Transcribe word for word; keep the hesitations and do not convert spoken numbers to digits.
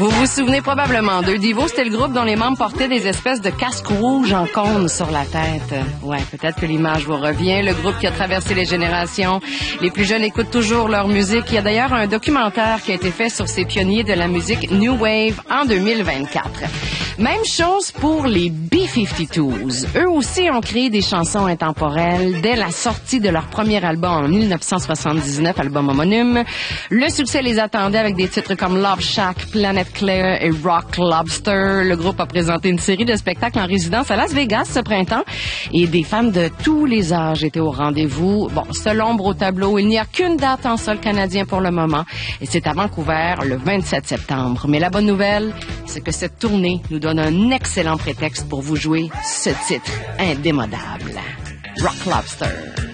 Vous vous souvenez probablement d'eux. Devo, c'était le groupe dont les membres portaient des espèces de casques rouges en cône sur la tête. Ouais, peut-être que l'image vous revient. Le groupe qui a traversé les générations. Les plus jeunes écoutent toujours leur musique. Il y a d'ailleurs un documentaire qui a été fait sur ces pionniers de la musique New Wave en deux mille vingt-quatre. Même chose pour les B cinquante-deux. Eux aussi ont créé des chansons intemporelles dès la sortie de leur premier album en dix-neuf cent soixante-dix-neuf, album homonyme. Le succès les attendait avec des titres comme Love Shack, Planet Claire et Rock Lobster. Le groupe a présenté une série de spectacles en résidence à Las Vegas ce printemps et des fans de tous les âges étaient au rendez-vous. Bon, seul ombre au tableau, il n'y a qu'une date en sol canadien pour le moment et c'est à Vancouver le vingt-sept septembre. Mais la bonne nouvelle, c'est que cette tournée nous donne un excellent prétexte pour vous jouer ce titre indémodable. Rock Lobster.